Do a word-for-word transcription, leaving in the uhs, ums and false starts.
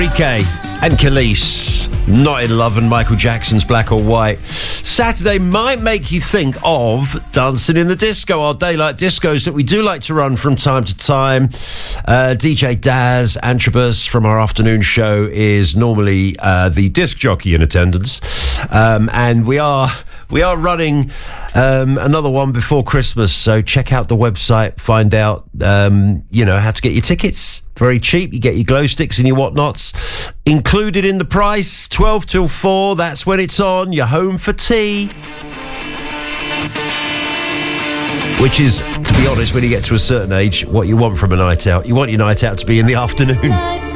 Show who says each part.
Speaker 1: Enrique and Khalees, Not in Love, and Michael Jackson's Black or White. Saturday might make you think of Dancing in the Disco, our daylight discos that we do like to run from time to time. Uh, D J Daz Antrobus from our afternoon show is normally uh, the disc jockey in attendance. Um, and we are... We are running um, another one before Christmas, so check out the website, find out, um, you know, how to get your tickets. Very cheap. You get your glow sticks and your whatnots. Included in the price, twelve till four, that's when it's on. You're home for tea. Which is, to be honest, when you get to a certain age, what you want from a night out. You want your night out to be in the afternoon.